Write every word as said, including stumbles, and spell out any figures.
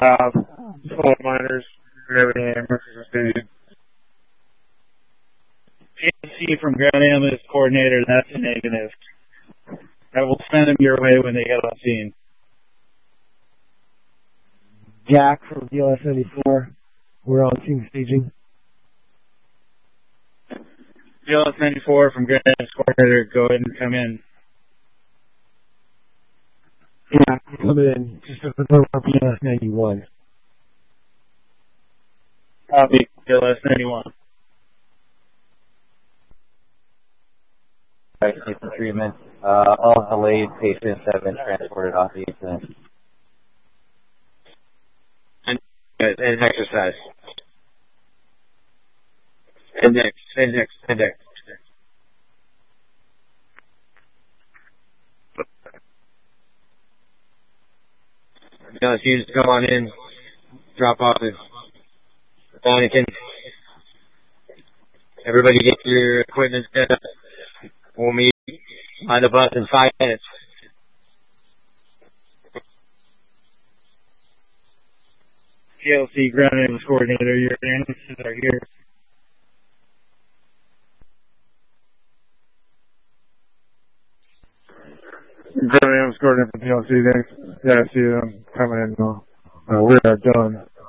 have twelve miners ready in Mercer City. P L C from Grand Am is coordinator, that's a negative. I will send them your way when they get on scene. Jack from D L S ninety-four, we're on scene staging. D L S ninety-four from Grand Am's coordinator, go ahead and come in. Yeah, coming in just over the door P L S ninety-one. Copy, D L S ninety-one. Right, for treatment. Uh, all delayed patients have been transported off the incident. And, and exercise. Index, index, index. Now, if you just come on in, drop off the mannequin. Everybody get your equipment set up. We'll meet on the bus in five minutes. P L C Ground Ambulance Coordinator, your ambulances are here. Ground Ambulance Coordinator for P L C, thanks. Yeah, I see them coming in now. Uh, we are done.